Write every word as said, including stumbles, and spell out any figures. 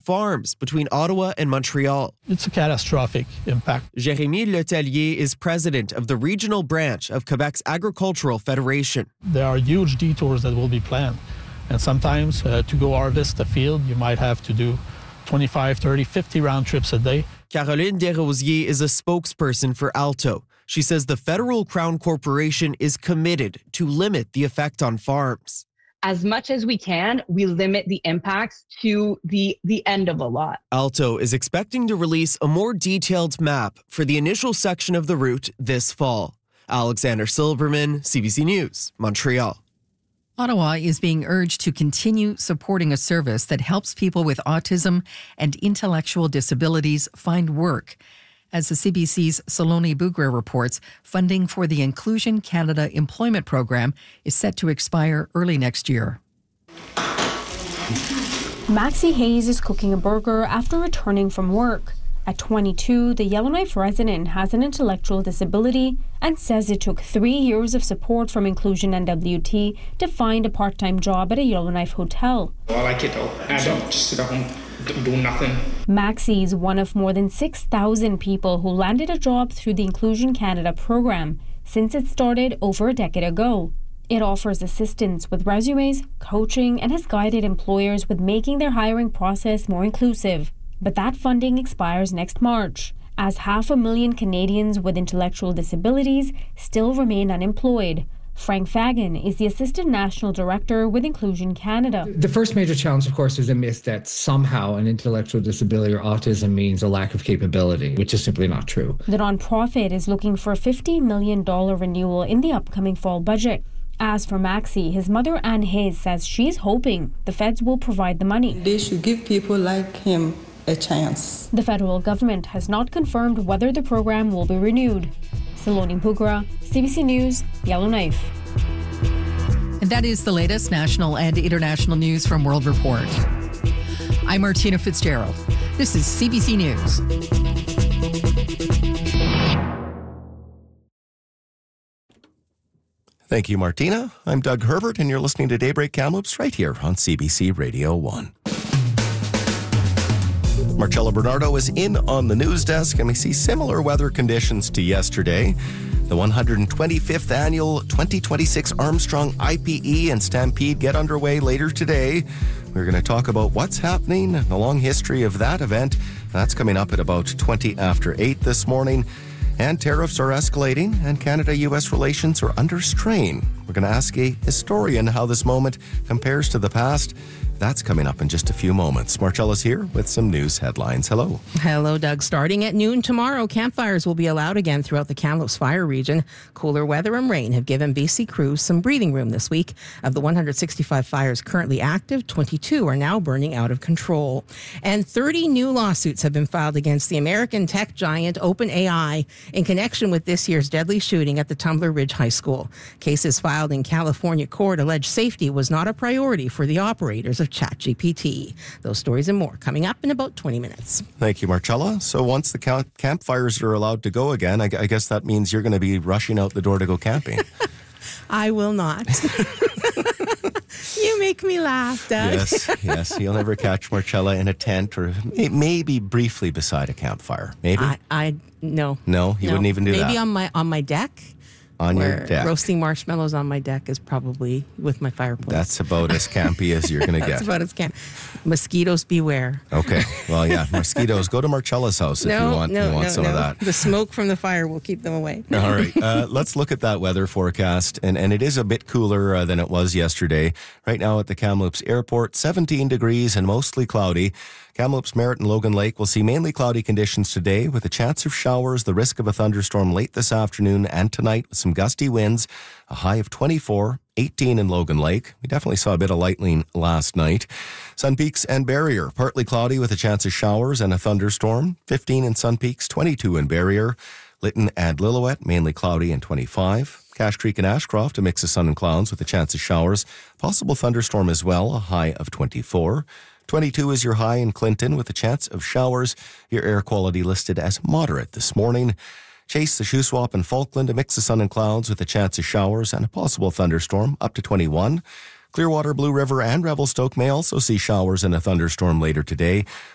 farms between Ottawa and Montreal. It's a catastrophic impact. Jérémy Letellier is president of the regional branch of Quebec's Agricultural Federation. There are huge detours that will be planned. And sometimes uh, to go harvest a field, you might have to do twenty-five, thirty, fifty round trips a day. Caroline Desrosiers is a spokesperson for Alto. She says the Federal Crown Corporation is committed to limit the effect on farms. As much as we can, we limit the impacts to the, the end of a lot. Alto is expecting to release a more detailed map for the initial section of the route this fall. Alexander Silberman, C B C News, Montreal. Ottawa is being urged to continue supporting a service that helps people with autism and intellectual disabilities find work. As the C B C's Saloni Bugra reports, funding for the Inclusion Canada Employment Program is set to expire early next year. Maxie Hayes is cooking a burger after returning from work. At twenty-two, the Yellowknife resident has an intellectual disability and says it took three years of support from Inclusion N W T to find a part-time job at a Yellowknife hotel. I like it though. I don't just sit at home, do nothing. Maxie is one of more than six thousand people who landed a job through the Inclusion Canada program since it started over a decade ago. It offers assistance with resumes, coaching, and has guided employers with making their hiring process more inclusive. But that funding expires next March, as half a million Canadians with intellectual disabilities still remain unemployed. Frank Fagan is the Assistant National Director with Inclusion Canada. The first major challenge, of course, is the myth that somehow an intellectual disability or autism means a lack of capability, which is simply not true. The nonprofit is looking for a fifty million dollars renewal in the upcoming fall budget. As for Maxie, his mother Anne Hayes says she's hoping the feds will provide the money. They should give people like him a chance. The federal government has not confirmed whether the program will be renewed. Saloni Bugra, C B C News, Yellowknife. And that is the latest national and international news from World Report. I'm Martina Fitzgerald. This is C B C News. Thank you, Martina. I'm Doug Herbert, and you're listening to Daybreak Kamloops right here on C B C Radio one. Marcella Bernardo is in on the news desk, and we see similar weather conditions to yesterday. The one hundred twenty-fifth annual twenty twenty-six Armstrong I P E and Stampede get underway later today. We're going to talk about what's happening and the long history of that event. That's coming up at about twenty after eight this morning. And tariffs are escalating, and Canada-U S relations are under strain. We're going to ask a historian how this moment compares to the past. That's coming up in just a few moments. Marcella's here with some news headlines. Hello. Hello, Doug. Starting at noon tomorrow, campfires will be allowed again throughout the Kamloops fire region. Cooler weather and rain have given B C crews some breathing room this week. Of the one hundred sixty-five fires currently active, twenty-two are now burning out of control. And thirty new lawsuits have been filed against the American tech giant OpenAI in connection with this year's deadly shooting at the Tumbler Ridge High School. Cases filed in California court allege safety was not a priority for the operators of ChatGPT. Those stories and more coming up in about twenty minutes. Thank you, Marcella. So once the camp- campfires are allowed to go again, I, g- I guess that means you're going to be rushing out the door to go camping. I will not. You make me laugh, Doug. Yes, yes. You'll never catch Marcella in a tent or may- maybe briefly beside a campfire. Maybe? I, I no. No, you no. wouldn't even do maybe that? Maybe on my on my deck. On where your deck. Roasting marshmallows on my deck is probably with my fireplace. That's about as campy as you're going to get. That's about as campy. Mosquitoes beware. Okay. Well, yeah, mosquitoes. Go to Marcella's house if no, you want, no, you want no, some no. of that. The smoke from the fire will keep them away. All right. Uh, let's look at that weather forecast. And, and it is a bit cooler uh, than it was yesterday. Right now at the Kamloops Airport, seventeen degrees and mostly cloudy. Kamloops, Merritt, and Logan Lake will see mainly cloudy conditions today with a chance of showers, the risk of a thunderstorm late this afternoon and tonight with some gusty winds, a high of twenty-four, eighteen in Logan Lake. We definitely saw a bit of lightning last night. Sun Peaks and Barrier, partly cloudy with a chance of showers and a thunderstorm, fifteen in Sun Peaks, twenty-two in Barrier. Lytton and Lillooet, mainly cloudy and twenty-five. Cache Creek and Ashcroft, a mix of sun and clouds with a chance of showers. Possible thunderstorm as well, a high of twenty-four. twenty-two is your high in Clinton with a chance of showers. Your air quality listed as moderate this morning. Chase, the Shuswap, and Falkland, a mix of sun and clouds with a chance of showers and a possible thunderstorm, up to twenty-one. Clearwater, Blue River, and Revelstoke may also see showers and a thunderstorm later today